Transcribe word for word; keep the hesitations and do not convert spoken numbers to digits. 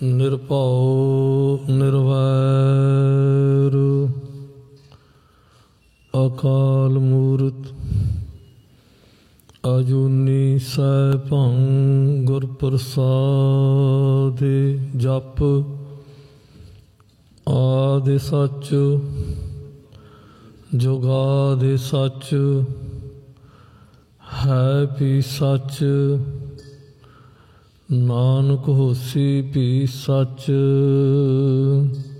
ਨਿਰਭਉ ਨਿਰਵੈਰ ਅਕਾਲ ਮੂਰਤ ਅਜੂਨੀ ਸੈਭੰ ਗੁਰ ਪ੍ਰਸਾਦਿ। ਜਪੁ ਆਦਿ ਸਚ ਜੁਗਾਦਿ ਸਚ ਹੈ ਵੀ ਸਚ ਨਾਨਕ ਹੋਸੀ ਵੀ ਸਚ।